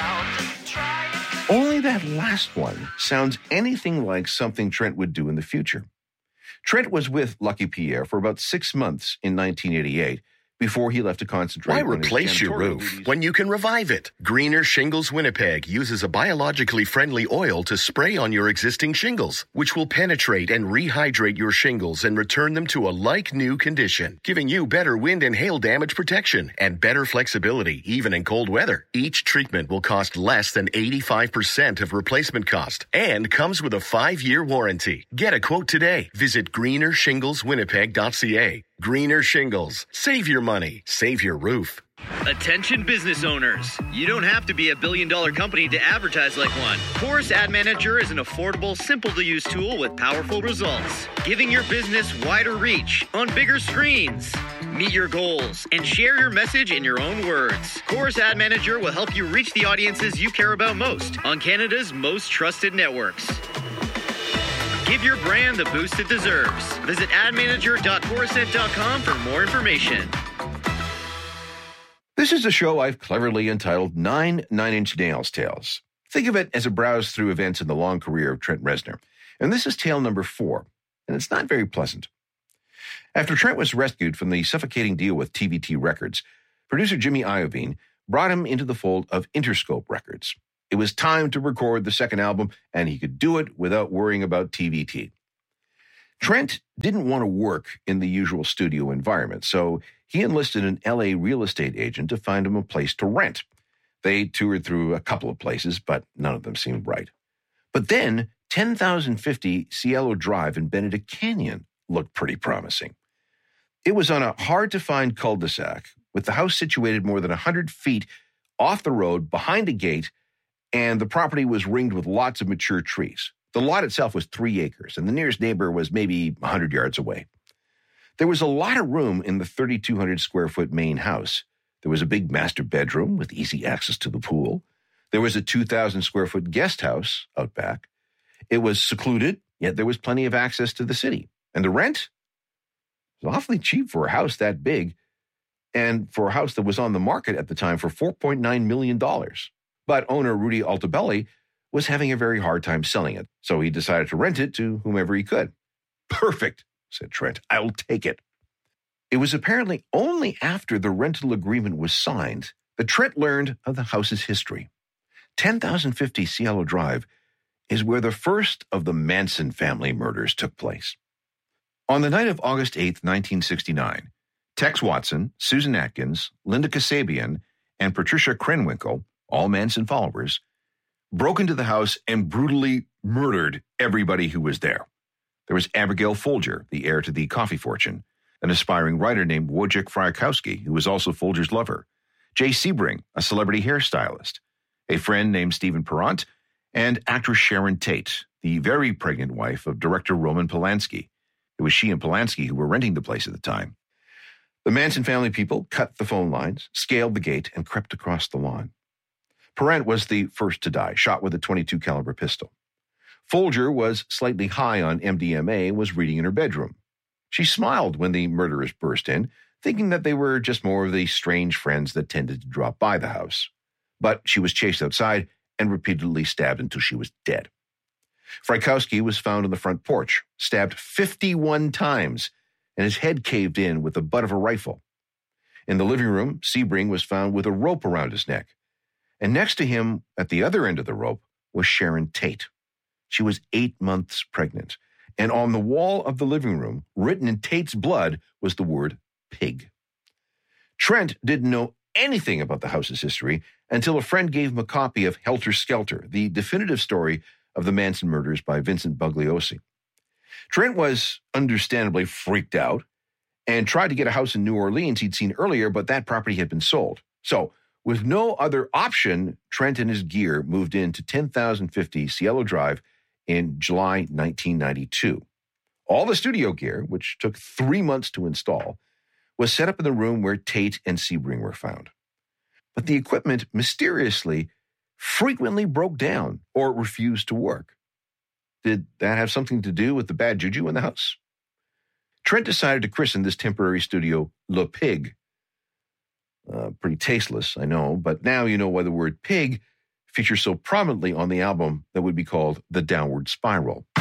Only that last one sounds anything like something Trent would do in the future. Trent was with Lucky Pierre for about 6 months in 1988 before he left to concentrate on his replace your roof when you can revive it? Greener Shingles Winnipeg uses a biologically friendly oil to spray on your existing shingles, which will penetrate and rehydrate your shingles and return them to a like-new condition, giving you better wind and hail damage protection and better flexibility, even in cold weather. Each treatment will cost less than 85% of replacement cost and comes with a 5-year warranty. Get a quote today. Visit greenershingleswinnipeg.ca. Greener Shingles. Save your money. Save your roof. Attention business owners. You don't have to be a billion-dollar company to advertise like one. Chorus Ad Manager is an affordable, simple-to-use tool with powerful results, giving your business wider reach on bigger screens. Meet your goals and share your message in your own words. Chorus Ad Manager will help you reach the audiences you care about most on Canada's most trusted networks. Give your brand the boost it deserves. Visit admanager.chorused.com for more information. This is a show I've cleverly entitled 9 Nine-Inch Nails Tales. Think of it as a browse through events in the long career of Trent Reznor. And this is tale number 4, and it's not very pleasant. After Trent was rescued from the suffocating deal with TVT Records, producer Jimmy Iovine brought him into the fold of Interscope Records. It was time to record the second album, and he could do it without worrying about TVT. Trent didn't want to work in the usual studio environment, so he enlisted an LA real estate agent to find him a place to rent. They toured through a couple of places, but none of them seemed right. But then 10,050 Cielo Drive in Benedict Canyon looked pretty promising. It was on a hard-to-find cul-de-sac, with the house situated more than 100 feet off the road behind a gate, and the property was ringed with lots of mature trees. The lot itself was 3 acres, and the nearest neighbor was maybe 100 yards away. There was a lot of room in the 3,200-square-foot main house. There was a big master bedroom with easy access to the pool. There was a 2,000-square-foot guest house out back. It was secluded, yet there was plenty of access to the city. And the rent was awfully cheap for a house that big, and for a house that was on the market at the time for $4.9 million. But owner Rudy Altabelli was having a very hard time selling it, so he decided to rent it to whomever he could. Perfect, said Trent. I'll take it. It was apparently only after the rental agreement was signed that Trent learned of the house's history. 10,050 Cielo Drive is where the first of the Manson family murders took place. On the night of August 8th, 1969, Tex Watson, Susan Atkins, Linda Kasabian, and Patricia Krenwinkel, all Manson followers, broke into the house and brutally murdered everybody who was there. There was Abigail Folger, the heir to the coffee fortune, an aspiring writer named Wojciech Frykowski, who was also Folger's lover, Jay Sebring, a celebrity hairstylist, a friend named Stephen Perrant, and actress Sharon Tate, the very pregnant wife of director Roman Polanski. It was she and Polanski who were renting the place at the time. The Manson family people cut the phone lines, scaled the gate, and crept across the lawn. Perrant was the first to die, shot with a .22 caliber pistol. Folger was slightly high on MDMA and was reading in her bedroom. She smiled when the murderers burst in, thinking that they were just more of the strange friends that tended to drop by the house. But she was chased outside and repeatedly stabbed until she was dead. Frykowski was found on the front porch, stabbed 51 times, and his head caved in with the butt of a rifle. In the living room, Sebring was found with a rope around his neck. And next to him, at the other end of the rope, was Sharon Tate. She was 8 months pregnant. And on the wall of the living room, written in Tate's blood, was the word pig. Trent didn't know anything about the house's history until a friend gave him a copy of Helter Skelter, the definitive story of the Manson murders by Vincent Bugliosi. Trent was understandably freaked out and tried to get a house in New Orleans he'd seen earlier, but that property had been sold. So, with no other option, Trent and his gear moved into 10,050 Cielo Drive in July 1992. All the studio gear, which took 3 months to install, was set up in the room where Tate and Sebring were found. But the equipment mysteriously frequently broke down or refused to work. Did that have something to do with the bad juju in the house? Trent decided to christen this temporary studio Le Pig. Pretty tasteless, I know, but now you know why the word pig feature so prominently on the album that would be called The Downward Spiral.